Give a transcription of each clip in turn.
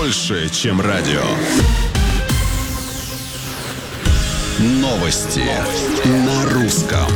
больше, чем радио. Новости на русском.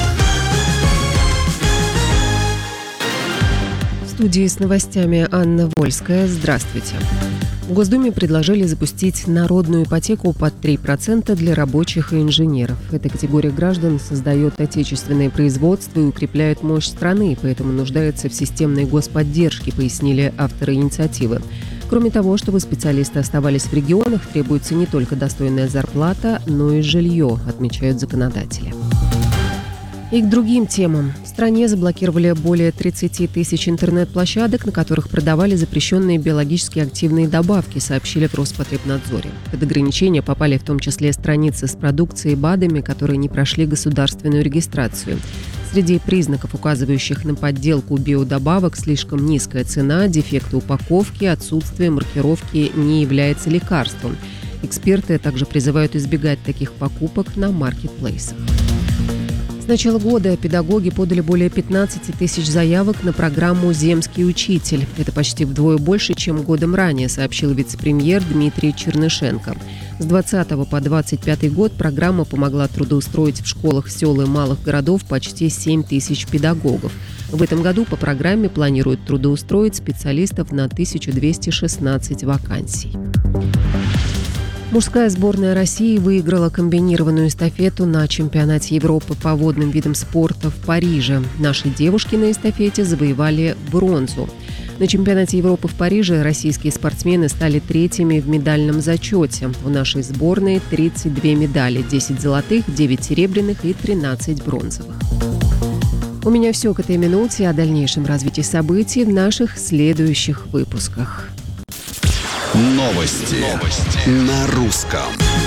В студии с новостями Анна Вольская. Здравствуйте. В Госдуме предложили запустить народную ипотеку под 3% для рабочих и инженеров. Эта категория граждан создает отечественное производство и укрепляет мощь страны, поэтому нуждается в системной господдержке, пояснили авторы инициативы. Кроме того, чтобы специалисты оставались в регионах, требуется не только достойная зарплата, но и жилье, отмечают законодатели. И к другим темам. В стране заблокировали более 30 тысяч интернет-площадок, на которых продавали запрещенные биологически активные добавки, сообщили в Роспотребнадзоре. Под ограничения попали в том числе страницы с продукцией БАДами, которые не прошли государственную регистрацию. Среди признаков, указывающих на подделку биодобавок, слишком низкая цена, дефекты упаковки, отсутствие маркировки не является лекарством. Эксперты также призывают избегать таких покупок на маркетплейсах. С начала года педагоги подали более 15 тысяч заявок на программу «Земский учитель». Это почти вдвое больше, чем годом ранее, сообщил вице-премьер Дмитрий Чернышенко. С 20 по 25 год программа помогла трудоустроить в школах сел и малых городов почти 7 тысяч педагогов. В этом году по программе планируют трудоустроить специалистов на 1216 вакансий. Мужская сборная России выиграла комбинированную эстафету на чемпионате Европы по водным видам спорта в Париже. Наши девушки на эстафете завоевали бронзу. На чемпионате Европы в Париже российские спортсмены стали третьими в медальном зачете. У нашей сборной 32 медали, 10 золотых, 9 серебряных и 13 бронзовых. У меня все к этой минуте. О дальнейшем развитии событий в наших следующих выпусках. Новости на русском.